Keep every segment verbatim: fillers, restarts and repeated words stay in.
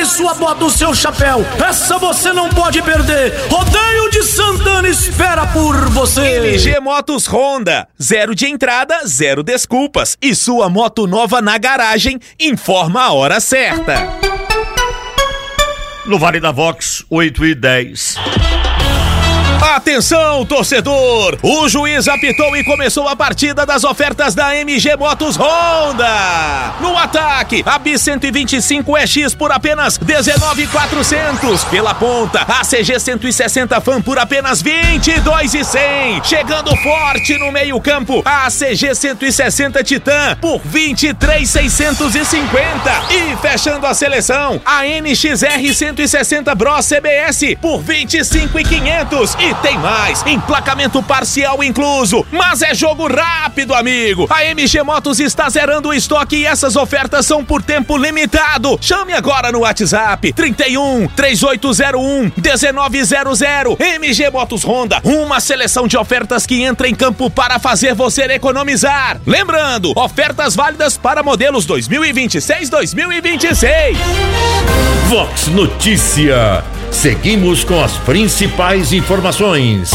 Prepare sua bota, o seu chapéu. Essa você não pode perder. Rodeio de Santana espera por você. M G Motos Honda. Zero de entrada, zero desculpas. E sua moto nova na garagem informa a hora certa. No Vale da Vox, oito e dez. Atenção, torcedor! O juiz apitou e começou a partida das ofertas da M G Motos Honda. No ataque, a B cento e vinte e cinco E X por apenas dezenove mil e quatrocentos. Pela ponta, a C G cento e sessenta Fan por apenas vinte e dois mil e cem. Chegando forte no meio campo, a C G cento e sessenta Titan por vinte e três mil seiscentos e cinquenta. E fechando a seleção, a N X R cento e sessenta Bros C B S por vinte e cinco mil e quinhentos. E tem mais, emplacamento parcial incluso. Mas é jogo rápido, amigo. A M G Motos está zerando o estoque e essas ofertas são por tempo limitado. Chame agora no WhatsApp trinta e um, trinta e oito zero um, dezenove zero zero. M G Motos Honda, uma seleção de ofertas que entra em campo para fazer você economizar. Lembrando, ofertas válidas para modelos dois mil e vinte e seis, dois mil e vinte e seis. Vox Notícia. Seguimos com as principais informações.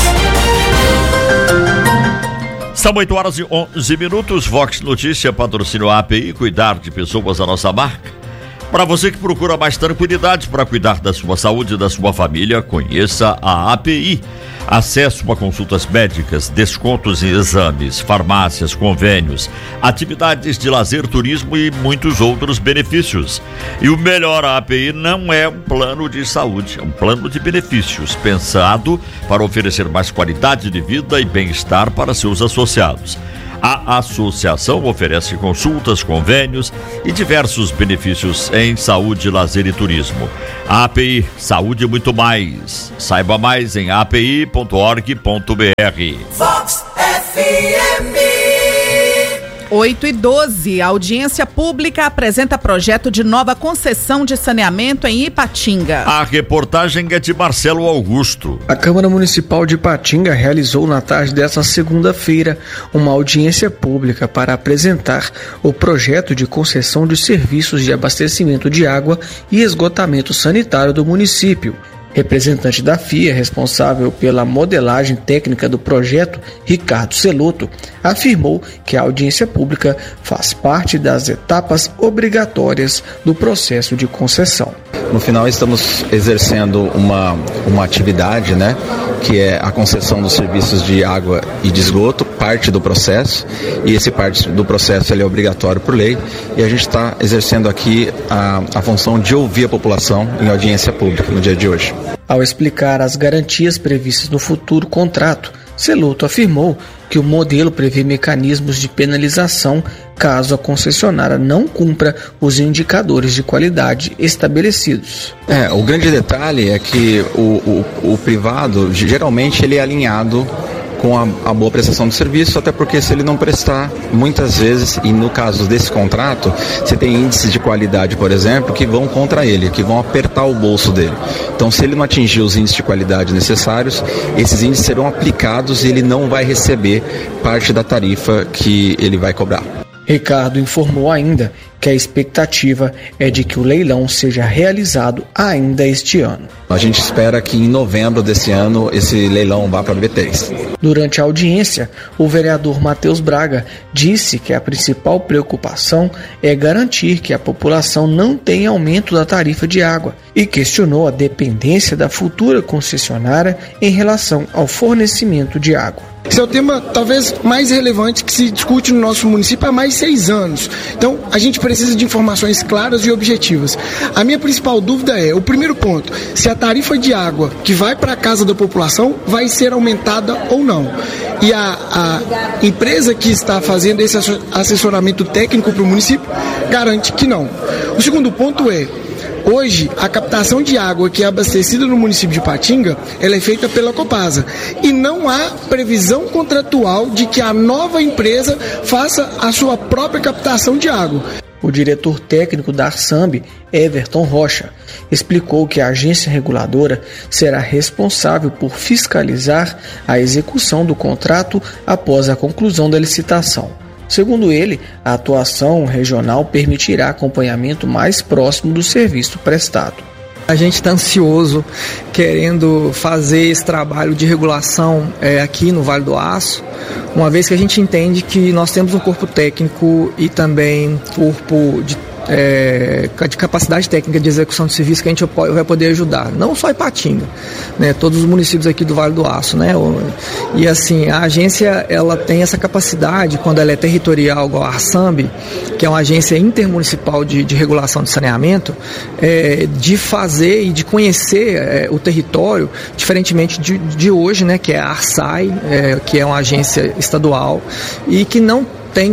São oito horas e onze minutos. Vox Notícia, patrocínio A P I, cuidar de pessoas, a nossa marca. Para você que procura mais tranquilidade para cuidar da sua saúde e da sua família, conheça a A P I. Acesso a consultas médicas, descontos em exames, farmácias, convênios, atividades de lazer, turismo e muitos outros benefícios. E o melhor, a A P I não é um plano de saúde, é um plano de benefícios pensado para oferecer mais qualidade de vida e bem-estar para seus associados. A associação oferece consultas, convênios e diversos benefícios em saúde, lazer e turismo. A API, saúde e muito mais. Saiba mais em a p i ponto org ponto b r. Vox F M. oito e doze, a audiência pública apresenta projeto de nova concessão de saneamento em Ipatinga. A reportagem é de Marcelo Augusto. A Câmara Municipal de Ipatinga realizou na tarde desta segunda-feira uma audiência pública para apresentar o projeto de concessão de serviços de abastecimento de água e esgotamento sanitário do município. Representante da F I A, responsável pela modelagem técnica do projeto, Ricardo Celoto, afirmou que a audiência pública faz parte das etapas obrigatórias do processo de concessão. No final, estamos exercendo uma, uma atividade, né, que é a concessão dos serviços de água e de esgoto, parte do processo, e esse parte do processo ele é obrigatório por lei, e a gente está exercendo aqui a, a função de ouvir a população em audiência pública no dia de hoje. Ao explicar as garantias previstas no futuro contrato, Celoto afirmou que o modelo prevê mecanismos de penalização caso a concessionária não cumpra os indicadores de qualidade estabelecidos. É, o grande detalhe é que o, o, o privado, geralmente, ele é alinhado com a, a boa prestação do serviço, até porque se ele não prestar, muitas vezes, e no caso desse contrato, você tem índices de qualidade, por exemplo, que vão contra ele, que vão apertar o bolso dele. Então, se ele não atingir os índices de qualidade necessários, esses índices serão aplicados e ele não vai receber parte da tarifa que ele vai cobrar. Ricardo informou ainda que a expectativa é de que o leilão seja realizado ainda este ano. A gente espera que em novembro desse ano esse leilão vá para a B três. Durante a audiência, o vereador Matheus Braga disse que a principal preocupação é garantir que a população não tenha aumento da tarifa de água e questionou a dependência da futura concessionária em relação ao fornecimento de água. Esse é o tema talvez mais relevante que se discute no nosso município há mais de seis anos. Então, a gente precisa de informações claras e objetivas. A minha principal dúvida é, o primeiro ponto, se a tarifa de água que vai para a casa da população vai ser aumentada ou não. E a, a empresa que está fazendo esse assessoramento técnico para o município garante que não. O segundo ponto é, hoje, a captação de água que é abastecida no município de Ipatinga, ela é feita pela Copasa. E não há previsão contratual de que a nova empresa faça a sua própria captação de água. O diretor técnico da Arsamb, Everton Rocha, explicou que a agência reguladora será responsável por fiscalizar a execução do contrato após a conclusão da licitação. Segundo ele, a atuação regional permitirá acompanhamento mais próximo do serviço prestado. A gente está ansioso, querendo fazer esse trabalho de regulação é, aqui no Vale do Aço, uma vez que a gente entende que nós temos um corpo técnico e também corpo de É, de capacidade técnica de execução de serviço que a gente vai poder ajudar, não só Ipatinga, né, todos os municípios aqui do Vale do Aço, né, e assim, a agência ela tem essa capacidade, quando ela é territorial, igual a Arsamb, que é uma agência intermunicipal de, de regulação de saneamento, é, de fazer e de conhecer é, o território, diferentemente de, de hoje, né, que é a Arsai, é, que é uma agência estadual e que não tem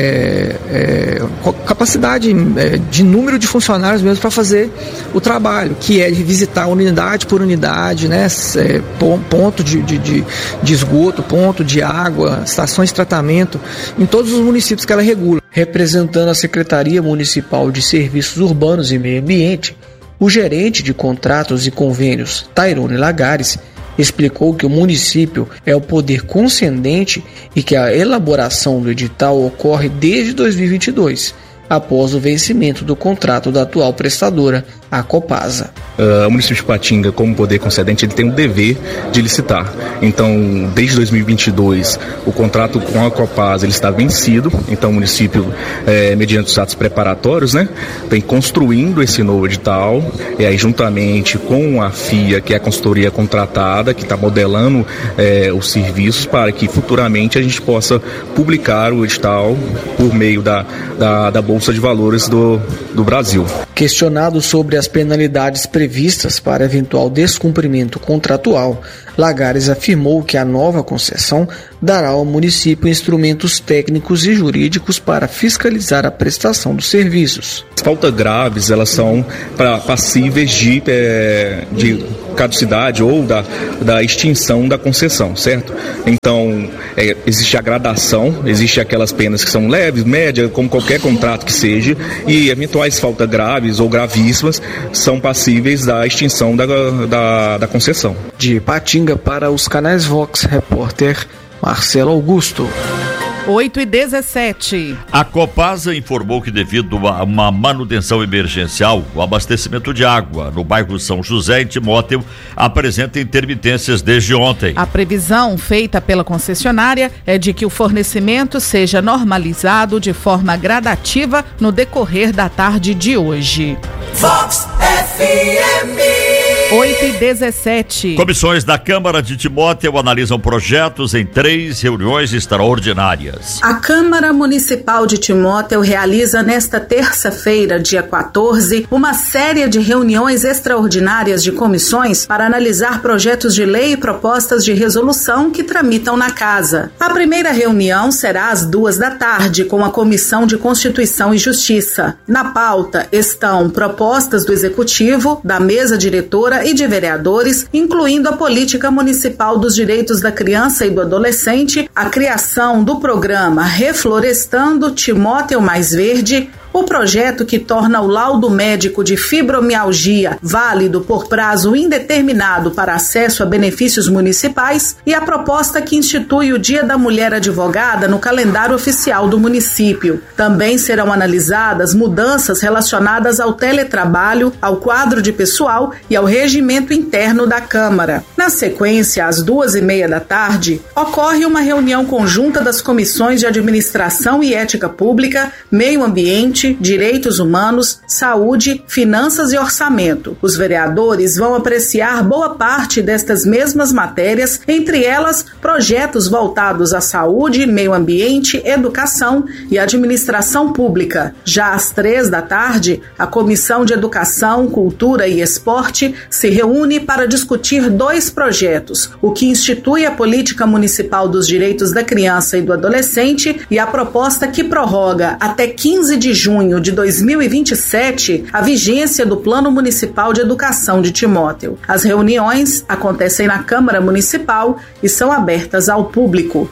é, é, capacidade é, de número de funcionários mesmo para fazer o trabalho, que é visitar unidade por unidade, né, é, ponto de, de, de esgoto, ponto de água, estações de tratamento, em todos os municípios que ela regula. Representando a Secretaria Municipal de Serviços Urbanos e Meio Ambiente, o gerente de contratos e convênios, Tairone Lagares, explicou que o município é o poder concedente e que a elaboração do edital ocorre desde dois mil e vinte e dois, após o vencimento do contrato da atual prestadora, a Copasa. Uh, o município de Ipatinga, como poder concedente, ele tem o dever de licitar. Então, desde dois mil e vinte e dois, o contrato com a Copasa ele está vencido. Então, o município, é, mediante os atos preparatórios, né, vem construindo esse novo edital. E aí, juntamente com a F I A, que é a consultoria contratada, que está modelando é, os serviços para que futuramente a gente possa publicar o edital por meio da, da, da Bolsa de Valores do, do Brasil. Questionado sobre as penalidades previstas para eventual descumprimento contratual, Lagares afirmou que a nova concessão dará ao município instrumentos técnicos e jurídicos para fiscalizar a prestação dos serviços. As faltas graves, elas são pra, passíveis de, é, de caducidade ou da, da extinção da concessão, certo? Então, é, existe a gradação, existe aquelas penas que são leves, médias, como qualquer contrato que seja, e eventuais faltas graves ou gravíssimas são passíveis da extinção da, da, da concessão. De Ipatinga para os canais Vox, repórter Marcelo Augusto. oito e dezessete. A Copasa informou que, devido a uma manutenção emergencial, o abastecimento de água no bairro São José, em Timóteo, apresenta intermitências desde ontem. A previsão feita pela concessionária é de que o fornecimento seja normalizado de forma gradativa no decorrer da tarde de hoje. Vox F M. oito e dezessete. Comissões da Câmara de Timóteo analisam projetos em três reuniões extraordinárias. A Câmara Municipal de Timóteo realiza nesta terça-feira, dia quatorze, uma série de reuniões extraordinárias de comissões para analisar projetos de lei e propostas de resolução que tramitam na casa. A primeira reunião será às duas da tarde, com a Comissão de Constituição e Justiça. Na pauta estão propostas do Executivo, da mesa diretora e de vereadores, incluindo a política municipal dos direitos da criança e do adolescente, a criação do programa Reflorestando Timóteo Mais Verde, o projeto que torna o laudo médico de fibromialgia válido por prazo indeterminado para acesso a benefícios municipais e a proposta que institui o Dia da Mulher Advogada no calendário oficial do município. Também serão analisadas mudanças relacionadas ao teletrabalho, ao quadro de pessoal e ao regimento interno da Câmara. Na sequência, às duas e meia da tarde, ocorre uma reunião conjunta das comissões de Administração e Ética Pública, Meio Ambiente, Direitos Humanos, Saúde, Finanças e Orçamento. Os vereadores vão apreciar boa parte destas mesmas matérias, entre elas projetos voltados à saúde, meio ambiente, educação e administração pública. Já às três da tarde, a Comissão de Educação, Cultura e Esporte se reúne para discutir dois projetos, o que institui a Política Municipal dos Direitos da Criança e do Adolescente e a proposta que prorroga até quinze de junho de dois mil e vinte e sete a vigência do Plano Municipal de Educação de Timóteo. As reuniões acontecem na Câmara Municipal e são abertas ao público.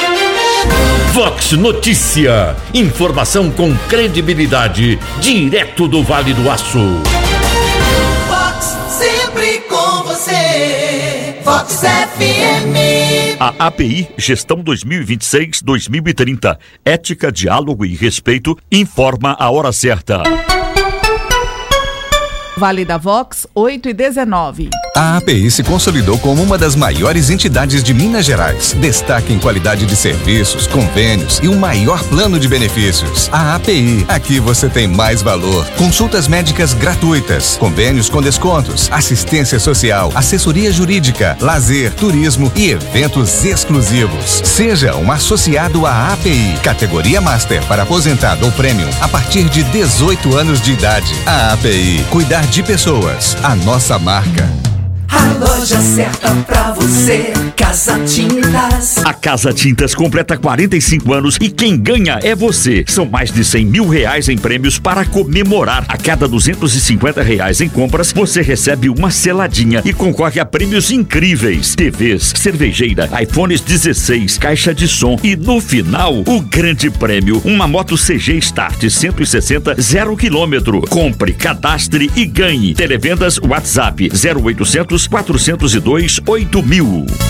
Vox Notícia. Informação com credibilidade, direto do Vale do Aço. Vox sempre com você. Vox F M. A A P I Gestão dois mil e vinte e seis a dois mil e trinta. Ética, diálogo e respeito informa a hora certa. Vale da Vox, oito e dezenove. A A P I se consolidou como uma das maiores entidades de Minas Gerais. Destaque em qualidade de serviços, convênios e o maior plano de benefícios. A A P I, aqui você tem mais valor. Consultas médicas gratuitas, convênios com descontos, assistência social, assessoria jurídica, lazer, turismo e eventos exclusivos. Seja um associado à A P I, categoria Master para aposentado ou Premium, a partir de dezoito anos de idade. A A P I, cuidar de pessoas, a nossa marca. A loja certa pra você, Casa Tintas. A Casa Tintas completa quarenta e cinco anos e quem ganha é você. São mais de cem mil reais em prêmios para comemorar. A cada duzentos e cinquenta reais em compras, você recebe uma seladinha e concorre a prêmios incríveis. T Vs, cervejeira, iPhones dezesseis, caixa de som e no final, o grande prêmio, uma moto C G Start cento e sessenta, zero quilômetro. Compre, cadastre e ganhe. Televendas WhatsApp zero oitocentos, quatrocentos e dois, oito mil.